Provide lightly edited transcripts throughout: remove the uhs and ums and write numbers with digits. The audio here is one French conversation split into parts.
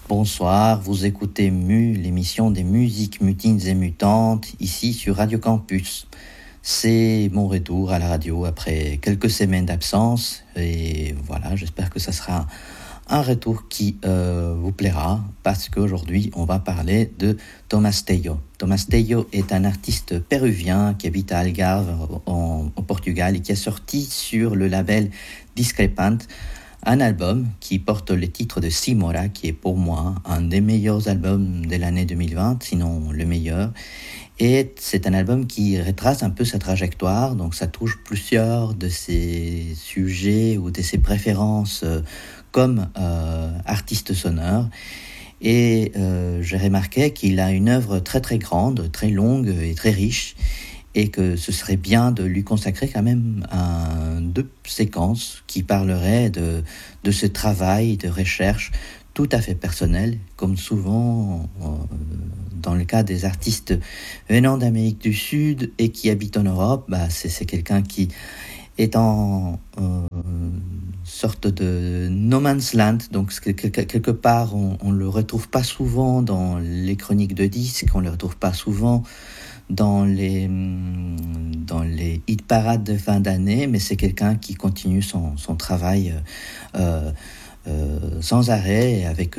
Bonsoir, vous écoutez l'émission des musiques mutines et mutantes, ici sur Radio Campus. C'est mon retour à la radio après quelques semaines d'absence, et voilà, j'espère que ça sera un retour qui vous plaira, parce qu'aujourd'hui on va parler de Thomas Tello. Thomas Tello est un artiste péruvien qui habite à Algarve, au Portugal, et qui a sorti sur le label Discrepant un album qui porte le titre de Simora, qui est pour moi un des meilleurs albums de l'année 2020, sinon le meilleur. Et c'est un album qui retrace un peu sa trajectoire, donc ça touche plusieurs de ses sujets ou de ses préférences comme artiste sonore. Et j'ai remarqué qu'il a une œuvre très très grande, très longue et très riche, et que ce serait bien de lui consacrer quand même deux séquences qui parleraient de ce travail de recherche tout à fait personnel, comme souvent dans le cas des artistes venant d'Amérique du Sud et qui habitent en Europe. C'est quelqu'un qui est en sorte de no man's land, donc quelque part on le retrouve pas souvent dans les chroniques de disques, on le retrouve pas souvent dans les hit parades de fin d'année, mais c'est quelqu'un qui continue son travail sans arrêt, avec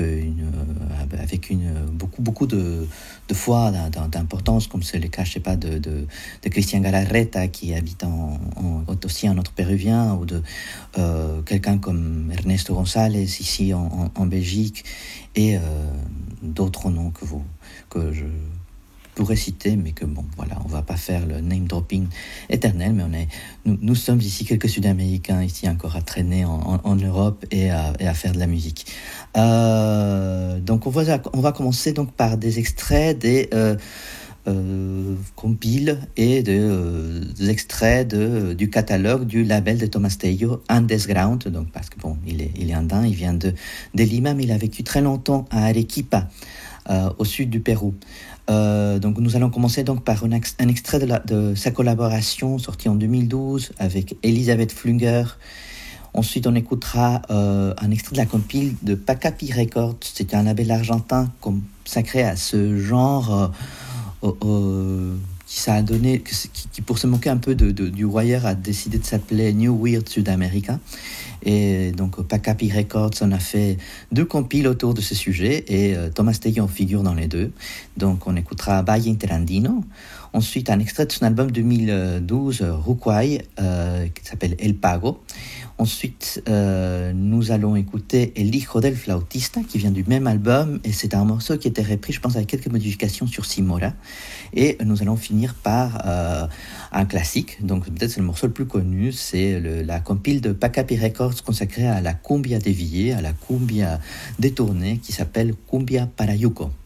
beaucoup de foi d'importance, comme c'est le cas, je sais pas, de Christian Galarreta, qui habite aussi un autre péruvien, ou de quelqu'un comme Ernesto González ici en Belgique, et d'autres noms que je pourrais citer, mais que bon, voilà, on va pas faire le name dropping éternel, mais nous sommes ici quelques Sud-Américains ici encore à traîner en Europe et à faire de la musique. Donc on va commencer donc par des extraits des compiles et des extraits du catalogue du label de Thomas Tello, Andesground, donc parce que bon, il est andin, il vient de Lima, mais il a vécu très longtemps à Arequipa, au sud du Pérou. Donc nous allons commencer donc par un extrait de sa collaboration sortie en 2012 avec Elisabeth Flunger. Ensuite on écoutera un extrait de la compile de Pacapi Records. C'était un label argentin consacré à ce genre qui ça a donné, qui pour se moquer un peu du Wire a décidé de s'appeler New Weird Sudamerica. Et donc Pacapi Records en a fait 2 compiles autour de ce sujet, et Thomas Tello figure dans les 2. Donc on écoutera Valle Interandino, ensuite un extrait de son album 2012 Ruquay, qui s'appelle El Pago. Ensuite nous allons écouter El Hijo del Flautista, qui vient du même album, et c'est un morceau qui était repris, je pense, avec quelques modifications sur Simora. Et nous allons finir par un classique, donc peut-être c'est le morceau le plus connu, c'est la compile de Pacapi Records consacrée à la cumbia déviée, à la cumbia détournée, qui s'appelle Cumbia para Yuko.